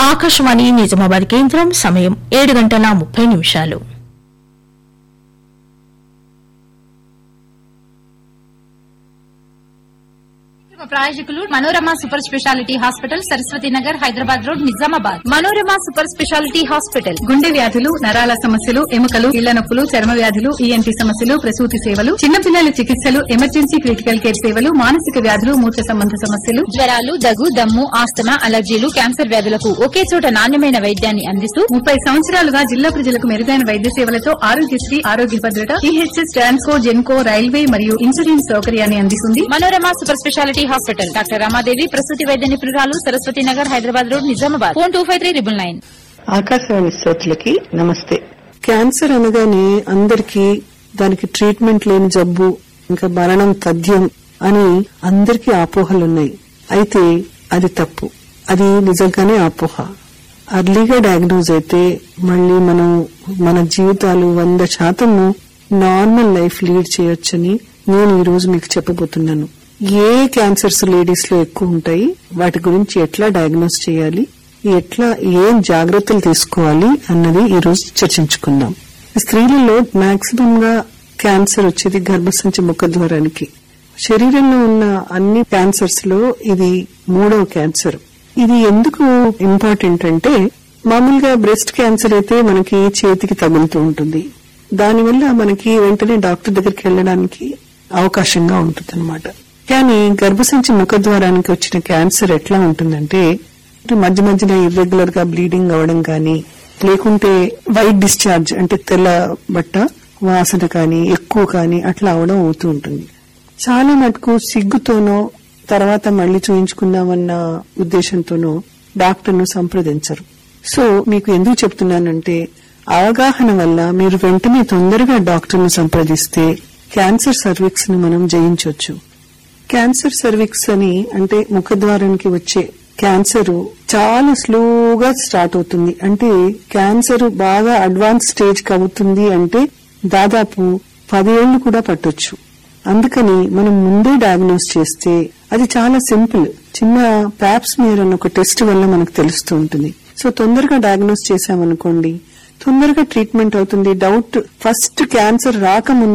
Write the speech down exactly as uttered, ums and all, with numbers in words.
ఆకాశవాణి నిజామాబాద్ కేంద్రం సమయం ఏడు గంటల ముప్పై నిమిషాలు. ప్రాయోజకులు Manorama super speciality hospital, Saraswati Nagar, Hyderabad road, Nizamabad. Manorama super speciality hospital గుండె వ్యాధులు, నరాల సమస్యలు, ఎముకలు, ఇళ్ల నొప్పులు, చర్మ వ్యాధులు, ఈఎన్టీ సమస్యలు, ప్రసూతి సేవలు, చిన్నపిల్లల చికిత్సలు, ఎమర్జెన్సీ క్రిటికల్ కేర్ సేవలు, మానసిక వ్యాధులు, మూత్ర సంబంధ సమస్యలు, జ్వరాలు, దగ్గు, దమ్ము, ఆస్తమా, అలర్జీలు, క్యాన్సర్ వ్యాధులకు ఒకే చోట నాణ్యమైన వైద్యాన్ని అందిస్తూ ముప్పై సంవత్సరాలుగా జిల్లా ప్రజలకు మెరుగైన వైద్య సేవలతో ఆరోగ్యశ్రీ, ఆరోగ్య భద్రత, టీహెచ్ఎస్, ట్రాన్స్కో, జెన్కో, రైల్వే మరియు ఇన్సూరెన్స్ సౌకర్యాన్ని అందిస్తుంది. Manorama super speciality hospital. Doctor Ramadevi, ప్రసూతి వైద్య నిపుణురాలు, Saraswati Nagar, Hyderabad road, Nizamabad. Phone two five three triple nine. Akashvani శ్రోతలకి నమస్తే. క్యాన్సర్ అనగానే అందరికీ దానికి ట్రీట్మెంట్ లేని జబ్బు, ఇంకా మరణం తథ్యం అని అందరికీ అపోహలున్నాయి. అయితే అది తప్పు. అది నిజంగానే అపోహ. అర్లీగా డయాగ్నోజ్ అయితే మళ్లీ మనం మన జీవితాలు వంద శాతము నార్మల్ లైఫ్ లీడ్ చేయొచ్చని నేను ఈ రోజు మీకు చెప్పబోతున్నాను. ఏ క్యాన్సర్స్ లేడీస్ లో ఎక్కువ ఉంటాయి, వాటి గురించి ఎట్లా డయాగ్నోస్ చేయాలి, ఎట్లా ఏం జాగ్రత్తలు తీసుకోవాలి అన్నది ఈ రోజు చర్చించుకుందాం. స్త్రీలలో మాక్సిమం గా క్యాన్సర్ వచ్చేది గర్భసంచి ముఖద్వారానికి. శరీరంలో ఉన్న అన్ని క్యాన్సర్స్ లో ఇది మూడవ క్యాన్సర్. ఇది ఎందుకు ఇంపార్టెంట్ అంటే, మామూలుగా బ్రెస్ట్ క్యాన్సర్ అయితే మనకి చేతికి తగులుతూ ఉంటుంది. దానివల్ల మనకి వెంటనే డాక్టర్ దగ్గరికి వెళ్లడానికి అవకాశంగా ఉంటుంది అనమాట. కానీ గర్భసంచి ముఖద్వారానికి వచ్చిన క్యాన్సర్ ఎట్లా ఉంటుందంటే, మధ్య మధ్యన ఇర్రెగ్యులర్ గా బ్లీడింగ్ అవడం గాని, లేకుంటే వైట్ డిశ్చార్జ్ అంటే తెల్ల బట్ట వాసన కానీ ఎక్కువ కానీ అట్లా అవడం అవుతూ ఉంటుంది. చాలా మటుకు సిగ్గుతోనో తర్వాత మళ్లీ చూయించుకుందామన్న ఉద్దేశంతోనో డాక్టర్ ను సంప్రదించరు. సో మీకు ఎందుకు చెప్తున్నానంటే, అవగాహన వల్ల మీరు వెంటనే తొందరగా డాక్టర్ ను సంప్రదిస్తే క్యాన్సర్ సర్విక్స్ ను మనం జయించవచ్చు. క్యాన్సర్ సర్విక్స్ అని అంటే ముఖద్వారానికి వచ్చే క్యాన్సర్ చాలా స్లోగా స్టార్ట్ అవుతుంది. అంటే క్యాన్సర్ బాగా అడ్వాన్స్ స్టేజ్ కి అవుతుంది అంటే దాదాపు పదేళ్లు కూడా పట్టొచ్చు. అందుకని మనం ముందే డయాగ్నోస్ చేస్తే అది చాలా సింపుల్. చిన్న ప్యాప్స్మియర్ అన్న ఒక టెస్ట్ వల్ల మనకు తెలుస్తూ ఉంటుంది. సో తొందరగా డయాగ్నోస్ చేశామనుకోండి, తొందరగా ట్రీట్మెంట్ అవుతుంది. డౌట్ ఫస్ట్ క్యాన్సర్ రాకముందు